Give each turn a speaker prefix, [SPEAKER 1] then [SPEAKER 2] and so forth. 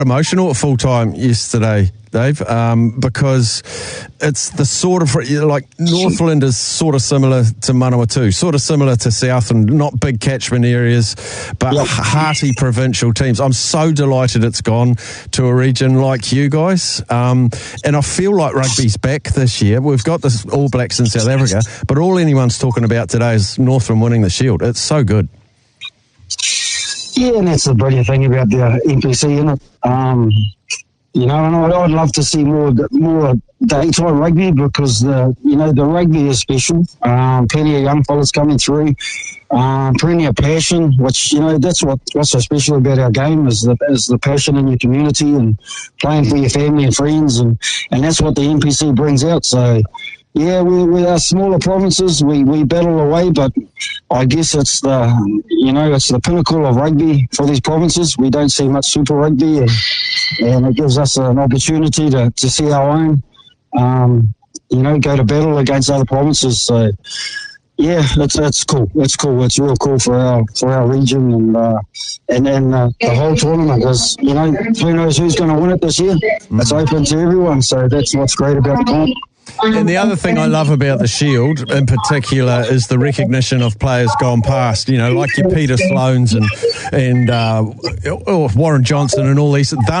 [SPEAKER 1] emotional at full time yesterday, Dave, because it's the sort of, like, Northland is sort of similar to Manawatu, sort of similar to Southland, not big catchment areas, but hearty provincial teams. I'm so delighted it's gone to a region like you guys, and I feel like rugby's back this year. We've got the All Blacks in South Africa, but all anyone's talking about today is Northland winning the Shield. It's so good.
[SPEAKER 2] Yeah, and that's the brilliant thing about the NPC, isn't it? And I'd love to see more daytime rugby because the rugby is special. Plenty of young fellas coming through, plenty of passion, which that's what's so special about our game is the passion in your community and playing for your family and friends, and that's what the NPC brings out. So. Yeah, we are smaller provinces. We battle away, but I guess it's the pinnacle of rugby for these provinces. We don't see much Super Rugby, and it gives us an opportunity to see our own, go to battle against other provinces. So, yeah, it's cool. It's cool. It's real cool for our region and the whole tournament. Because who knows who's going to win it this year? It's open to everyone. So that's what's great about the comp.
[SPEAKER 1] And the other thing I love about the Shield in particular is the recognition of players gone past, like your Peter Sloanes and Warren Johnson and all these. They're